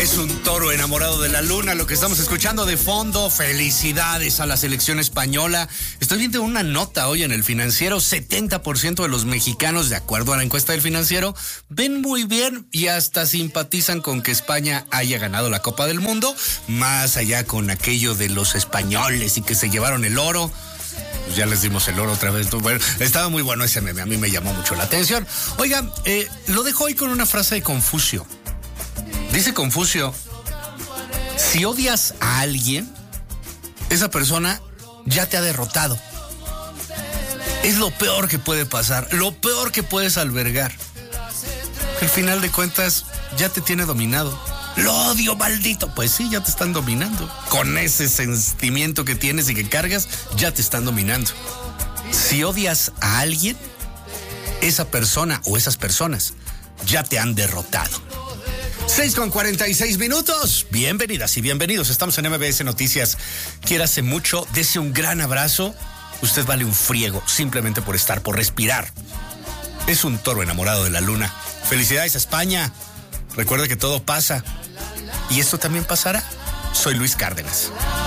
Es un toro enamorado de la luna, lo que estamos escuchando de fondo. Felicidades a la selección española. Estoy viendo una nota hoy en el Financiero. 70% de los mexicanos, de acuerdo a la encuesta del Financiero, ven muy bien y hasta simpatizan con que España haya ganado la Copa del Mundo. Más allá con aquello de los españoles y que se llevaron el oro. Pues ya les dimos el oro otra vez. Bueno, estaba muy bueno ese meme, a mí me llamó mucho la atención. Oigan, lo dejo hoy con una frase de Confucio. Dice Confucio, si odias a alguien, esa persona ya te ha derrotado. Es lo peor que puede pasar, lo peor que puedes albergar. Al final de cuentas, ya te tiene dominado. Lo odio, maldito. Pues sí, ya te están dominando. Con ese sentimiento que tienes y que cargas, ya te están dominando. Si odias a alguien, esa persona o esas personas ya te han derrotado. 6:46. Bienvenidas y bienvenidos. Estamos en MBS Noticias. Quiérase mucho, dese un gran abrazo. Usted vale un friego simplemente por estar, por respirar. Es un toro enamorado de la luna. Felicidades a España. Recuerde que todo pasa. Y esto también pasará. Soy Luis Cárdenas.